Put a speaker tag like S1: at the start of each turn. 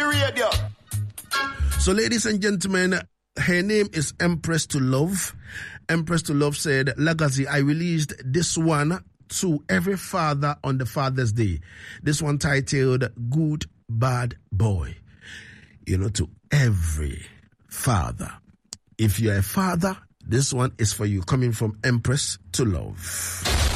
S1: radio.
S2: So, ladies and gentlemen, her name is Empress to Love. Empress to Love said, Lagazi, I released this one to every father on the Father's Day. This one titled Good Bad Boy. You know, to every father. If you're a father, this one is for you, coming from Empress to Love.